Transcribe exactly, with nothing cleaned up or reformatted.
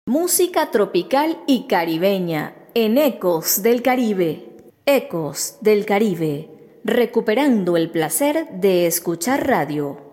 Música tropical y caribeña en Ecos del Caribe. Ecos del Caribe, recuperando el placer de escuchar radio.